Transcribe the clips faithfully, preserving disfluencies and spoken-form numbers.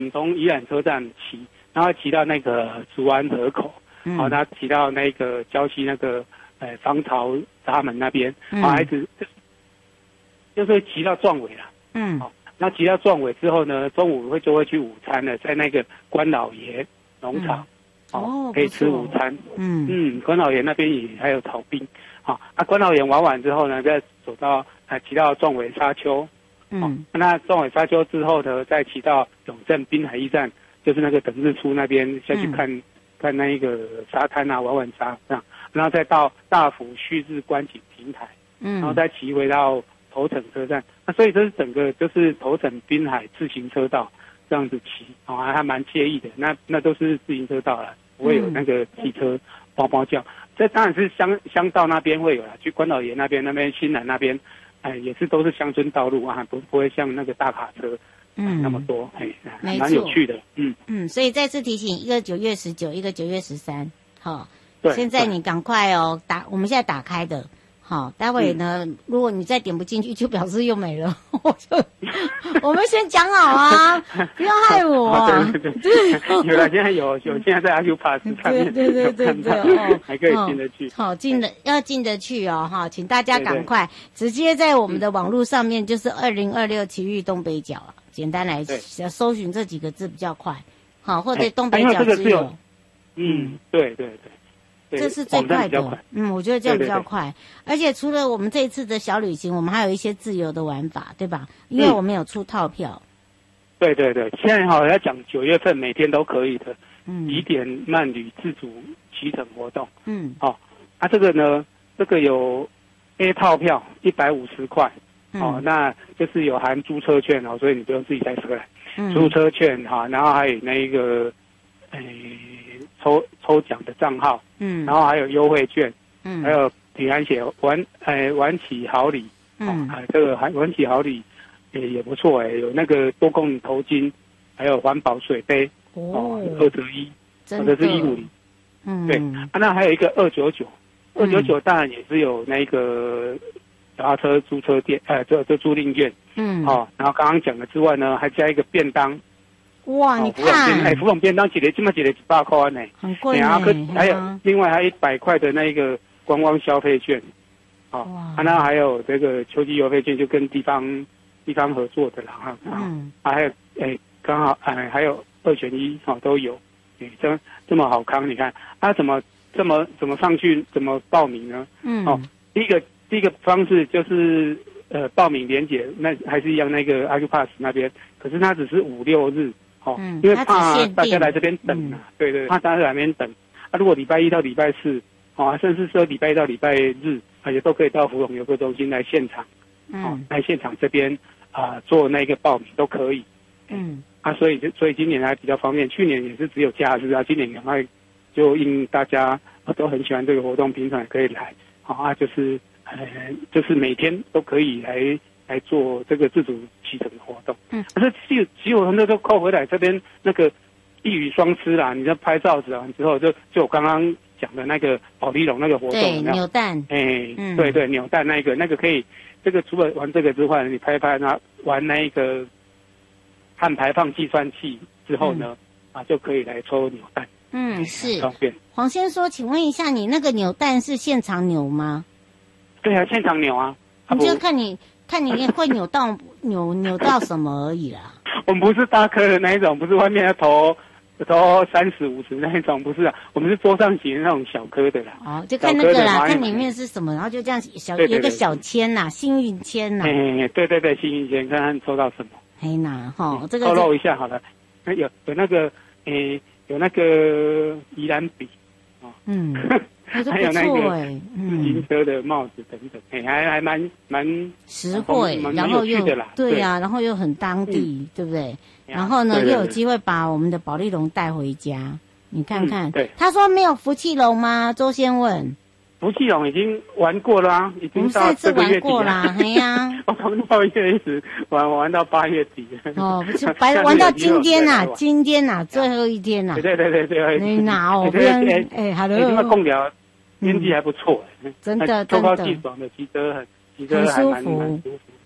从宜兰车站骑，然后骑到那个竹湾河口，嗯，好，他骑到那个礁溪那个呃防潮闸门那边，嗯，好，一直就是骑到壮尾了，嗯，好，那骑到壮尾之后呢，中午会就会去午餐了，在那个关老爷农场，嗯，哦，可以吃午餐，嗯嗯，关老爷那边也还有草冰，好，啊，关老爷玩完之后呢，再走到呃骑到壮尾沙丘。嗯，那壮尾沙丘之后呢，再骑到永正滨海驿站，就是那个等日出那边下去看，嗯，看那一个沙滩啊，玩玩沙这样，然后再到大府旭日观景平台，嗯，然后再骑回到头城车站。那所以这是整个就是头城滨海自行车道这样子骑，哦，还还蛮惬意的。那那都是自行车道了，不会有那个汽车嗷嗷叫。这当然是乡乡道那边会有啦，去关老爷那边、那边新南那边。哎，也是都是乡村道路啊，不不会像那个大卡车，嗯，那么多，哎，蛮有趣的，嗯嗯，所以再次提醒，一个九月十九，一个九月十三，好，对，现在你赶快哦，打，我们现在打开的，好，待会呢，嗯，如果你再点不进去，就表示又没了，我就我们先讲好啊，不要害我啊， 对对对，有了，现在有有，现在在 Acupass 上面， 对对对对对，哦， 还可以进得去， 好，进的要进得去哦，哈，请大家赶快直接在我们的网络上面，就是二零二六奇遇东北角了，简单来搜寻这几个字比较快，好，或者东北角之友， 嗯，对对对。 这是最快的，嗯，我觉得这样比较快。对对对，而且除了我们这一次的小旅行，我们还有一些自由的玩法，对吧？因为我们有出套票。 嗯，对对对，现在好要讲九月份每天都可以的，嗯，宜点慢旅自主骑乘活动，嗯，好，啊，这个呢，这个有 A 套票一百五十块，哦，嗯，那就是有含租车券哦，所以你不用自己带车来，嗯，租车券哈，然后还有那一个，诶。抽抽奖的账号，嗯，然后还有优惠券，嗯，还有平安险晚呃晚起好礼，嗯，啊，这个还晚起好礼也也不错哎，有那个多功能头巾，还有环保水杯，哦，二折一，或者是一五零，嗯，对，啊，那还有一个二九九，二九九当然也是有那个脚踏车租车店，呃，这这租赁券，嗯，哦，然后刚刚讲的之外呢，还加一个便当。 哇，你看， 哎，福隆便当一个起码一个一百块呢， 很贵呢。 还有另外还有一百块的那个观光消费券，哦，啊，那还有这个秋季邮费券，就跟地方地方合作的啦，哈，嗯，啊，还有哎，刚好哎，还有二选一，哦，都有，哎，这这么好康，你看，啊，怎么这么怎么上去，怎么报名呢？嗯，哦，第一个第一个方式就是呃报名连结，那还是一样那个 Acupass 那边，可是它只是五六日。哦，嗯，因为怕大家来这边等啊，嗯，对对，怕大家来这边等。啊，如果礼拜一到礼拜四，哦，甚至说礼拜一到礼拜日，啊，也都可以到福隆游客中心来现场，嗯，哦，来现场这边啊，呃、做那个报名都可以。嗯，啊，所以就所以今年还比较方便，去年也是只有假日啊，今年赶快就因大家都很喜欢这个活动，平常也可以来，好，哦，啊，就是呃，就是每天都可以来。来做这个自主骑乘的活动，嗯，可是骑骑我很多都扣回来这边那个一语双吃啦，你在拍照子完之后，就就我刚刚讲的那个保利龙那个活动， 对，扭蛋， 哎，欸嗯，对对，扭蛋那个那个可以，这个除了玩这个之外，你拍拍那玩那个碳排放计算器之后呢，嗯，啊就可以来抽扭蛋， 嗯，是方便。黄先说，请问一下，你那个扭蛋是现场扭吗？ 对啊，现场扭啊， 你就看你。看你会扭到扭扭到什么而已啦。 我们不是大颗的那一种，不是外面要投投三十五十那一种，不是啊，我们是桌上型那种小颗的啦。 哦，就看那个啦，看里面是什么，然后就这样小有一个小签呐，幸运签呐。 哎，对对对，幸运签，看看抽到什么。 嘿呐，哈，这个透露一下好了，有有那个诶，有那个宜兰笔，哦，嗯。还有那个自行车的帽子等等，哎，还还蛮蛮实惠，然后又对呀，然后又很当地，对不对？然后呢，又有机会把我们的保利龙带回家，你看看。对，他说没有福气龙吗？周先问。 福气龙已经玩过啦，已经到这个月底啦，哎呀， 我们到月一直玩玩到八月底。 哦，不是，白玩到今天呐，今天呐，最后一天呐。 对对对对， 你哪哦？哎哎，hello， 这么共聊。天气还不错， 真的， 秋高气爽的，骑车很骑车还蛮蛮舒服。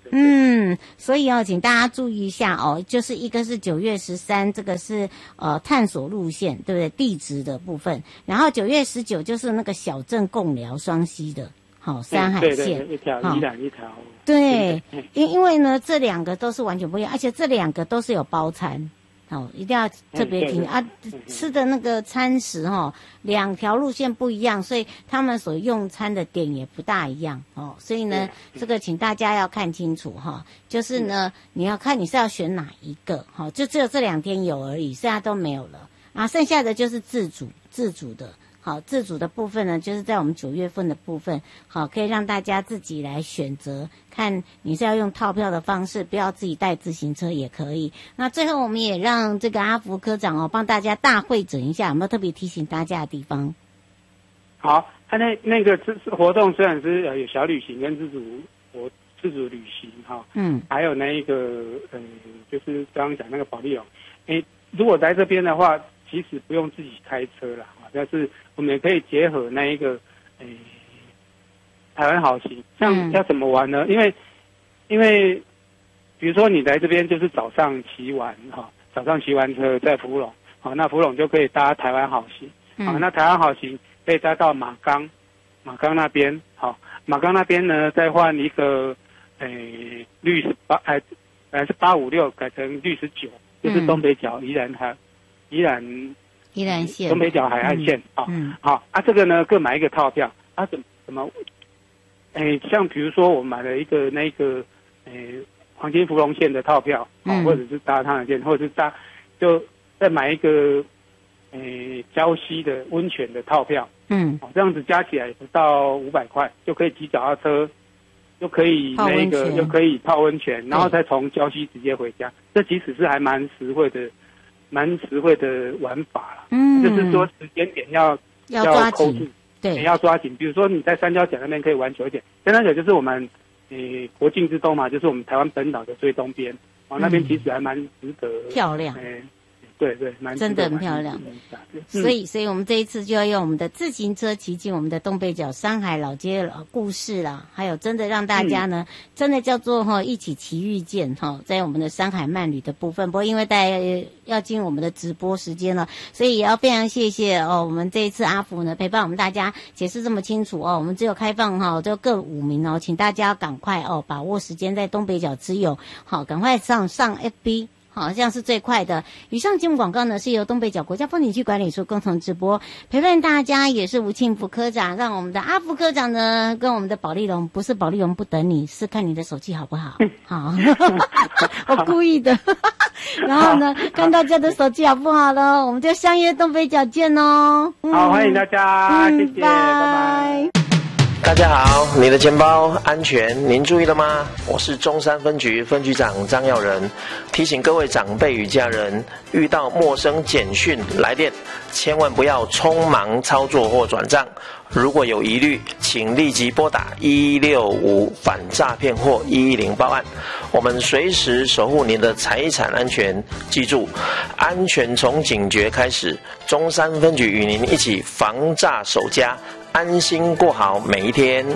嗯，所以哦，请大家注意一下哦，就是一个是九月十三，这个是呃探索路线，对不对？地质的部分，然后九月十九就是那个小镇贡寮双溪的。好，山海线， 对对，一条宜兰一条。 对，因因为呢，这两个都是完全不一样，而且这两个都是有包餐。好，一定要特别听啊！吃的那个餐食哈，两条路线不一样，所以他们所用餐的点也不大一样哦。所以呢，这个请大家要看清楚哈。就是呢，你要看你是要选哪一个哈，就只有这两天有而已，剩下都没有了啊。剩下的就是自主自主的。好，自主的部分呢，就是在我们九月份的部分，好，可以让大家自己来选择，看你是要用套票的方式，不要自己带自行车也可以。那最后我们也让这个阿福科长哦，帮大家大会诊一下，有没有特别提醒大家的地方？ 好，他那那个活动虽然是有小旅行跟自主活自主旅行哈，嗯，还有那一个呃，就是刚刚讲那个保利龙，诶，如果在这边的话，其实不用自己开车啦，但是我们也可以结合那一个，诶，台湾好行，像要怎么玩呢？嗯、因为，因为，比如说你来这边就是早上骑完哈，早上骑完车在福隆，好，那福隆就可以搭台湾好行，好，那台湾好行可以搭到马冈，马冈那边，好，马冈那边呢再换一个，诶，绿十八，哎，本来是八五六改成绿十九，就是东北角宜兰海。宜兰宜兰县东北角海岸线啊，嗯嗯、好啊，这个呢各买一个套票啊，怎怎么？哎，像比如说我买了一个那个，哎，黄金福隆线的套票，嗯、或者是搭汤阳线，或者是搭，就再买一个，哎，礁溪的温泉的套票，嗯，哦，这样子加起来不到五百块，就可以骑脚踏车，又可以那个又可以泡温泉，然后再从礁溪直接回家，这其实是还蛮实惠的。蛮实惠的玩法了，嗯，就是说时间点要要抓紧， 对，要抓紧。比如说你在三角角那边可以玩久一点，三角角就是我们诶国境之东嘛，就是我们台湾本岛的最东边，哦，那边其实还蛮值得漂亮， 诶，对对，蛮真的很漂亮。所以，所以我们这一次就要用我们的自行车骑进我们的东北角山海老街老故事啦，还有真的让大家呢，嗯、真的叫做哈一起奇遇见哈，在我们的山海漫旅的部分。不过因为大家要进入我们的直播时间了，所以也要非常谢谢哦，我们这一次阿福呢陪伴我们大家解释这么清楚哦，我们只有开放哈，就各五名哦，请大家赶快哦把握时间在东北角之友，好，赶快上上 F B。好，这样是最快的。以上节目广告呢，是由东北角国家风景区管理处共同直播，陪伴大家也是吴庆福科长，让我们的阿福科长呢，跟我们的保利龙，不是保利龙不等你，是看你的手气好不好？好，我故意的。然后呢，看大家的手气好不好了，我们就相约东北角见哦。 嗯、好，欢迎大家，嗯、谢谢，拜拜。 大家好，你的钱包安全，您注意了吗？我是中山分局分局长张耀仁，提醒各位长辈与家人，遇到陌生简讯来电，千万不要匆忙操作或转账。如果有疑虑，请立即拨打一六五反诈骗或一一零报案，我们随时守护您的财产安全。记住，安全从警觉开始。中山分局与您一起防诈守家，安心过好每一天。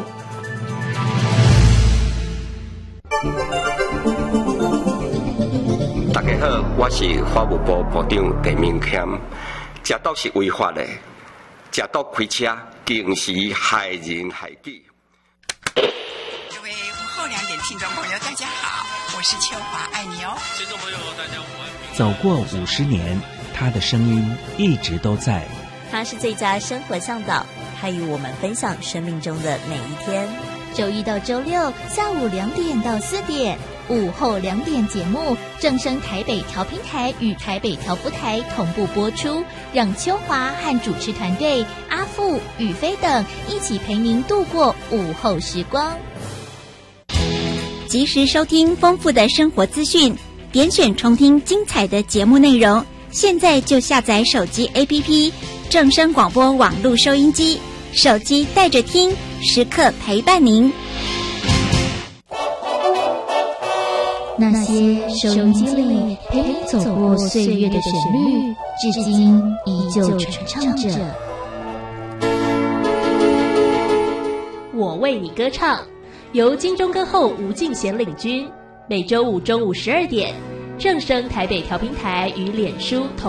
大家好，我是法务部部长陈明谦。食毒是违法的，食毒开车更是害人害己。 各位午后两点听众朋友，大家好，我是秋华，爱你哦。听众朋友，大家午安。 走过五十年，他的声音一直都在。 他是最佳生活向导，他与我们分享生命中的每一天。 周一到周六下午两点到四点，午后两点节目正声台北调频台与台北调布台同步播出，让秋华和主持团队阿富、宇飞等一起陪您度过午后时光。 及时收听丰富的生活资讯，点选重听精彩的节目内容。现在就下载手机 A P P 正声广播网络收音机，手机带着听，时刻陪伴您。 那些收音机里陪你走过岁月的旋律，至今依旧传唱着。 我为你歌唱， 由金钟歌后吴敬贤领军，每周五中午十二点，正声台北调频台与脸书同